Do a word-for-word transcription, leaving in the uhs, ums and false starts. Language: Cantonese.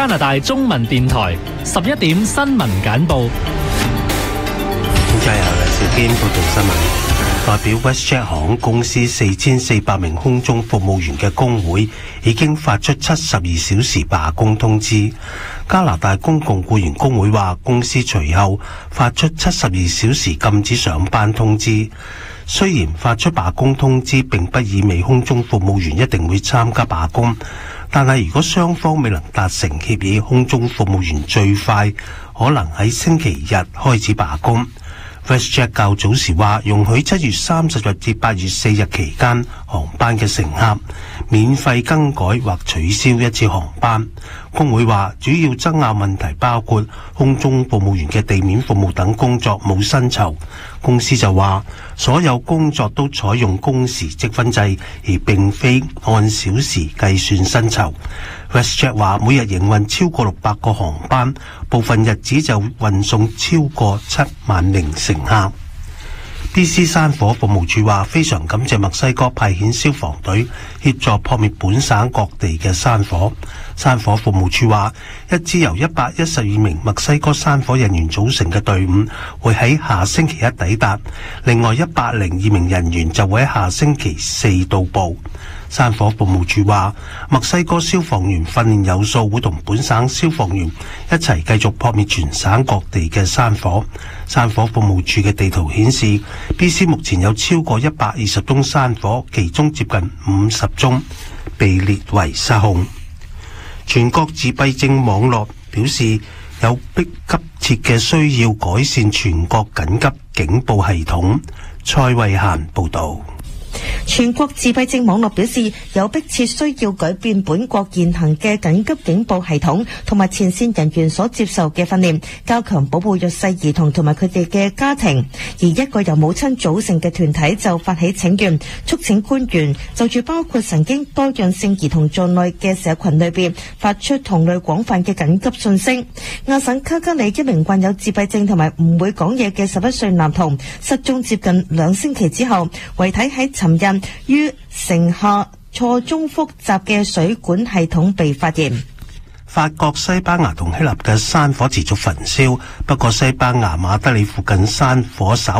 加拿大中文電台十一點新聞簡報。 現在由黎兆堅報道新聞。代表 WestJet 航空公司四千四百名空中服務員嘅工會已經發出七十二小時罷工通知。加拿大公共僱員工會話，公司隨後發出七十二小時禁止上班通知。雖然發出罷工通知並不意味空中服務員一定會參加罷工，但係如果雙方未能達成協議，空中服務員最快可能喺星期日開始罷工。WestJet 較早時話，容許七月三十日至八月四日期間航班嘅乘客免費更改或取消一次航班。工會話，主要爭拗問題包括空中服務員嘅地面服務等工作冇薪酬。公司就話，所有工作都採用工時積分制，而並非按小時計算薪酬。WestJet 話，每日營運超過六百個航班，部分日子就運送超過七萬名乘客。B C 山火服務處話，非常感謝墨西哥派遣消防隊協助撲滅本省各地嘅山火。山火服務處話，一支由一百一十二名墨西哥山火人員組成嘅隊伍會喺下星期一抵達，另外一百零二名人員就會喺下星期四到埗。山火服務處話，墨西哥消防員訓練有素，會同本省消防員一齊繼續撲滅全省各地嘅山火。山火服務處嘅地圖顯示 ，B C 目前有超過一百二十宗山火，其中接近五十宗被列為失控。全國自閉症網絡表示，有迫急切嘅需要改善全國緊急警報系統。蔡慧嫻報導。 全國自閉症網絡表示，有迫切需要改變本國現行嘅緊急警報系統同埋前線人員所接受嘅訓練，加強保護弱勢兒童同埋佢哋嘅家庭。而一個由母親組成嘅團體就發起請願，促請官員就住包括神經多樣性兒童在內嘅社群裏邊發出同類廣泛嘅緊急訊息。亞省卡加里一名患有自閉症同埋唔會講嘢嘅十一歲男童失蹤接近兩星期之後，遺體喺尋日於城下錯綜複雜嘅水管系統被發現。 法國、西班牙同希臘嘅山火持續焚燒，不過西班牙馬德里附近山火稍